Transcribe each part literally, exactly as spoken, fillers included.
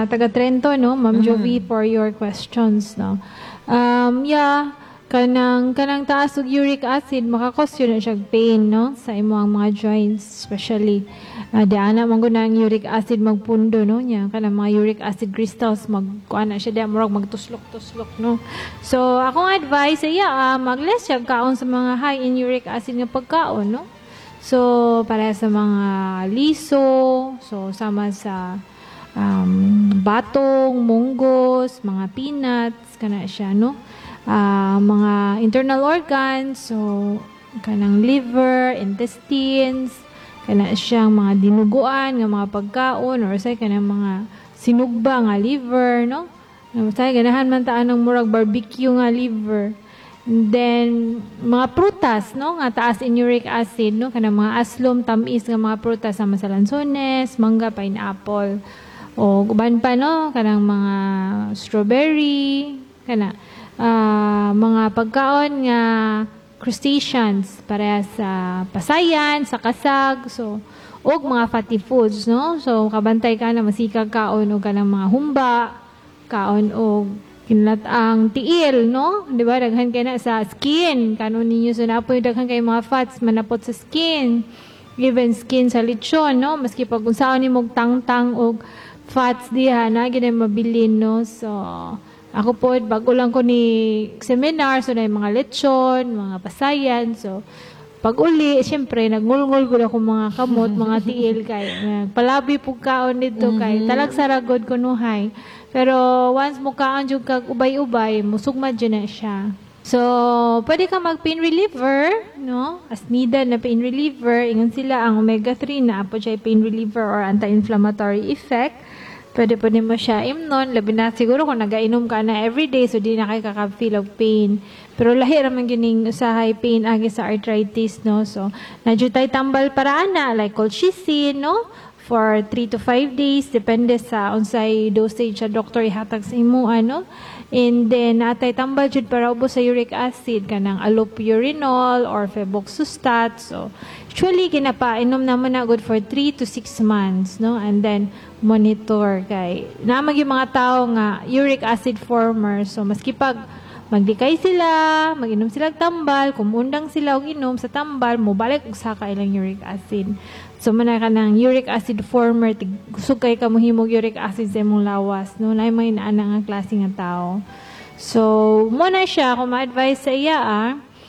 taga Trento, no, Ma'am mm-hmm. Jovi, for your questions, no. Um, yeah, kanang kanang taas og uric acid makakos yun na siya pain, no, sa imong mga joints, especially uh, di ana man gud ang uric acid magpundo, no, nya kanang mga uric acid crystals magkuan na siya di murag magtuslok-tuslok, no. So akong advice iya uh, mag-less siya kaon sa mga high in uric acid nga pagkaon, no. So para sa mga liso, so sama sa um, batong, munggos, mga peanuts kana siya, no. Uh, mga internal organs, so kanang liver, intestines, kana siyang mga dinuguan nga mga pagkaon or say kanang mga sinugba nga liver, no? Say ganahan man ta anong murag barbecue nga liver. And then mga prutas, no, nga taas in uric acid, no, kanang mga aslom, tamis nga mga prutas sama sa lansones, mangga, pineapple, o uban pa, no, kanang mga strawberry, kana Uh, mga pagkaon nga crustaceans para sa pasayan, sa kasag, so og mga fatty foods, no, so kabantay ka na masikag kaon og kanang mga humba, kaon og kinlatang tiil, no, di ba, daghan kay na sa skin, kanon ninyo so napoy daghan kay mga fats manapot sa skin, even skin sa lechon, no, maski pag unsaon nimo tangtang og fats diha na gid mabilin, no. So ako po, bago lang ko ni seminar, so na yung mga lechon, mga pasayan, so pag uli, siyempre, nagngulngul ko ako mga kamot, mga tiil, kay palabi po kaon dito, kay talag saragod ko nuhay. Pero once mo kaon yung kag ubay-ubay, musugma dyan na siya. So, pwede ka mag pain reliever, no? As needed na pain reliever, ingon sila ang omega three na apo siya pain reliever or anti-inflammatory effect. Pwede po mo siya imnon, labi na siguro kung nagainom ka na everyday, so di na kayo kaka-feel of pain. Pero lahi raman gining usahay pain agi sa arthritis, no? So, nadyo tayo tambal para ana, like colchicine, no? For three to five days, depende sa unsay dosage sa doktor ihatag sa imo, ano? And then, natay tambal jud para ubos sa uric acid, kanang allopurinol or febuxostat. So, actually, kinapainom naman na good for three to six months, no? And then, monitor kay namag yung mga tao nga uric acid former, so maski pag magdikay sila, mag-inom sila tambal, kumundang sila og inom sa tambal, mobalik og saka ilang uric acid. So man ka ng uric acid former, kusog kay ka mohimog uric acid sa imong lawas, no, na may inaana nga klase nga tao. So mo na siya kung ma-advise sa iya, ah,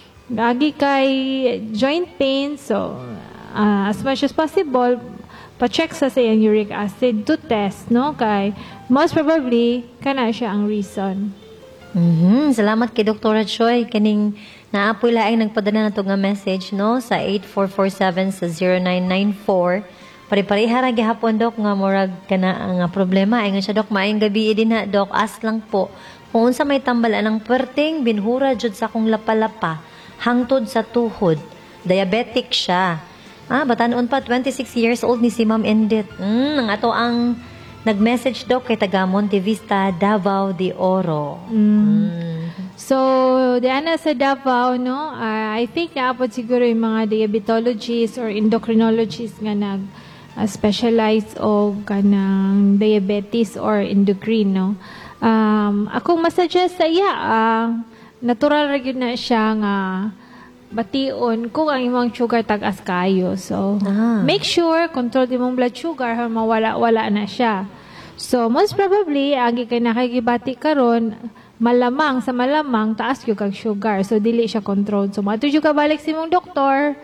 agi kay joint pain, so uh, as much as possible pa-check sa sayang uric acid to test, no? Kay most probably, kana siya ang reason. Mm-hmm. Salamat kay Doktora Choi. Kaning naapoy laing nagpadala na ito nga message, no? Sa eight four four seven sa zero nine nine four. Pari-pariha ra gihapon, Dok, nga murag kana nga problema. Ay nga siya, Dok, maayong gabi din ha, Dok. As lang po, kung unsa may tambalan ng perting, binhura jud sa akong lapalapa, hangtod sa tuhod. Diabetic siya. Ah, batanon pa, twenty-six years old ni si Ma'am Endit. Mm, ang ato ang nag-message, Dok, kay taga Monte Vista, Davao de Oro. Mm. Mm. So, diana sa Davao, no, uh, I think naapod siguro yung mga diabetologists or endocrinologists nga nag uh, specialize o kanang diabetes or endocrine, no. Um, akong masuggest sa iya, uh, natural rin na siya nga bation kung ang imong sugar tag-as kayo. So, ah. make sure, control imong blood sugar, mawala-wala na siya. So, most probably, agi kay nakikibati karon malamang sa malamang, taas yung kag sugar. So, dili siya controlled. So, mato yung kabalik sa imong doktor,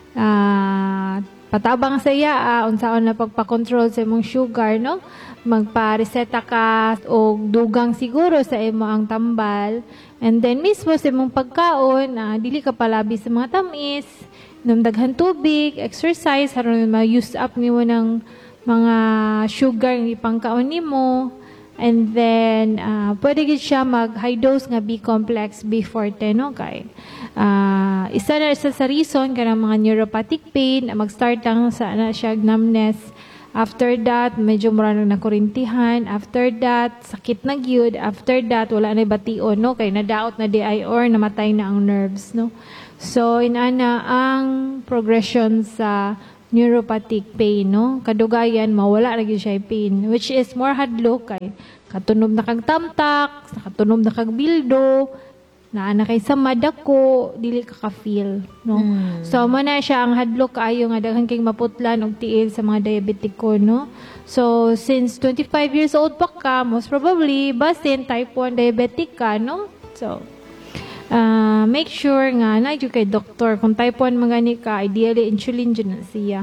uh, patabang sa iya, uh, unsaon na pagpa-control sa imong sugar, no? Magpa-reseta ka o dugang siguro sa imo ang tambal. And then, mismo sa imong pagkaon, uh, dili ka palabi sa mga tamis, inom daghan tubig, exercise, haron ma-use up nimo ng mga sugar ng ipangkaon nimo. And then, uh, pwede gid siya mag-high dose nga B-complex, B forte, no? Kay, uh, isa na isa sa reason ka ng mga neuropathic pain, mag-start lang sa na siya numbness. After that, medyo mura nang nakurintihan. After that, sakit na gyud. After that, wala na bation, no? Kay nadaot na D I or namatay na ang nerves, no? So, inana ang progression sa neuropathic pain, no? Kadugayan, mawala lagi siya pain, which is more hadlok kay katunog na kag tamtak, katunog na kag bildo, na na kay sa madako, dili ka ka-feel, no? Mm. So, mo na siya ang hadlok kaayo nga daghan kay maputlan og tiil sa mga diabetiko, no? So, since twenty-five years old pa ka, most probably, basin type one diabetic ka, no? So, uh, make sure nga na kay doktor kung type one magani ka, ideally insulin dyan na siya.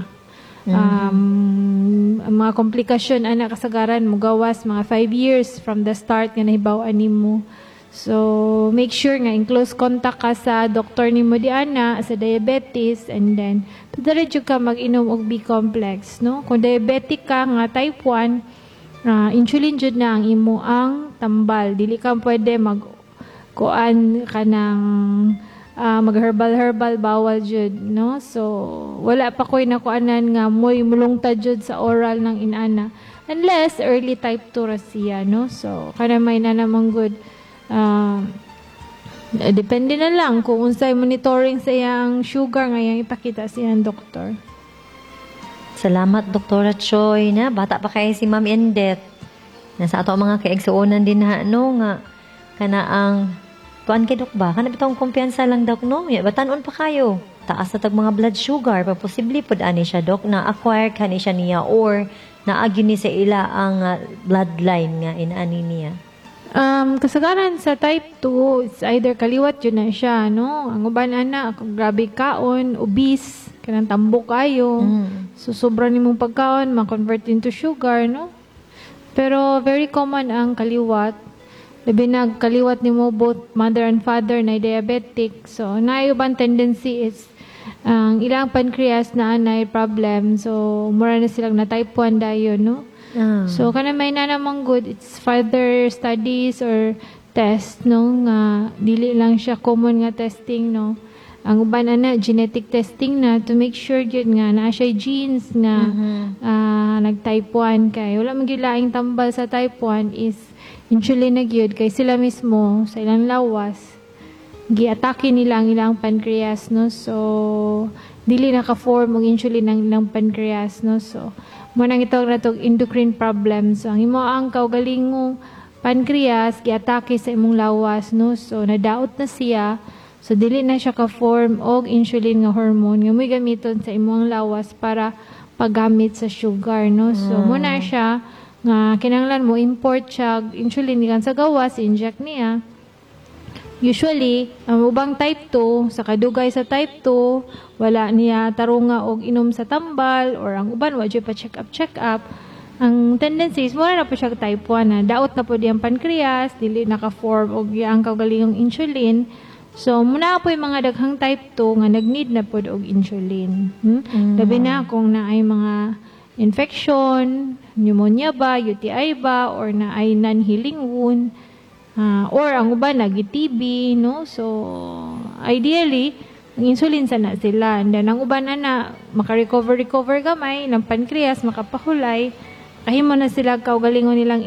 Um, ang mga komplikasyon ana kasagaran mo gawas mga five years from the start nga nahibaw-an nimo. So make sure nga in close contact ka sa doktor nimo di ana sa diabetes, and then diretso ka mag-inom og B-complex, no? Kung diabetic ka nga type one, uh, insulin jud na ang imo ang tambal, dili ka pwede mag kuan ka ng uh, mag-herbal-herbal, bawal jud, no? So, wala pa ko'y nakuanan nga mo'y mulungtad jud sa oral ng inana. Unless, early type two ra siya, no? So, kana may na namang good. Uh, depende na lang kung unsay monitoring sa iyang sugar nga iyang ipakita sa iyang doktor. Salamat, Doktora Choi, na bata pa kayo si Ma'am Endet. Nasa ato ang mga kaigsuonan din na, no, nga, kana ang tuan kay dok ba? Kana bitong kumpiyansa lang dok, no? Ya, batanon pa kayo. Taas na tag mga blood sugar, pa posible pod ani siya dok na acquire kani siya niya or naagi ni sa ila ang uh, bloodline nga inani niya. Um, kasagaran sa type two, it's either kaliwat yun na siya, no? Ang uban ana, grabe kaon, obese, kanang tambok kayo. Mm. So, sobra nimong pagkaon, ma-convert into sugar, no? Pero, very common ang kaliwat. Labi na kaliwat nimo both mother and father na diabetic. So, naayuban tendency is ang ilang pancreas na anay problem. So, mura na silang na type one dayon, no? Ah. So, kana may na namang good, it's further studies or test, no? Nga, dili lang siya common nga testing, no? Ang uban ana, genetic testing na to make sure yun nga na siya genes nga Mhm. ah, nag-type one kay. Wala man gyud laing tambal sa type one is insulin na gyud kay sila mismo sa ilang lawas giatake nila ang ilang pancreas, no? So, dili naka-form og insulin ang ilang pancreas, no? So, mo nang itawag na tog endocrine problems. So, ang imo ang kaugalingong pancreas giatake sa imong lawas, no? So, nadaot na siya. So, dili na siya ka-form og insulin nga hormone nga mo'y gamiton sa imong lawas para paggamit sa sugar, no? So, mo na siya nga kinahanglan mo import siya insulin gikan sa gawas, inject niya. Usually, ang ubang type two, sa kadugay sa type two, wala niya tarunga og inom sa tambal, or ang uban, wala pa check up, check up. Ang tendency is, mura na po siya type one na daot na po diyang pancreas, dili naka-form og ang kaugalingong insulin. So, muna po yung mga daghang type two nga nag-need na po og insulin. Hmm? Mm. Labi na kung na ay mga infection, pneumonia ba, U T I ba, or na ay non-healing wound, uh, or ang uban nag-T B, no? So, ideally, ang insulin sana sila. And then, ang uban na na, maka-recover-recover gamay, ng pancreas, makapahulay, kahimo na sila kaugalingon nilang